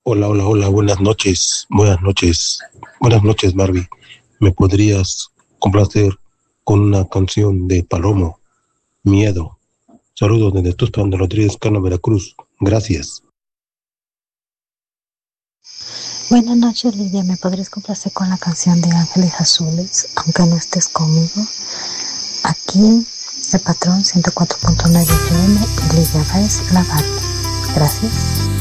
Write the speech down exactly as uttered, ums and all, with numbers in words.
Hola, hola, hola, buenas noches, buenas noches, buenas noches, Marvy. ¿Me podrías complacer con una canción de Palomo, Miedo? Saludos desde Tuxpan de Rodríguez Cano, Veracruz. Gracias. Buenas noches, Lidia. ¿Me podrías complacer con la canción de Ángeles Azules, aunque no estés conmigo? Aquí, el patrón ciento cuatro punto nueve F M y Lidia Baez, la Barbie. Gracias.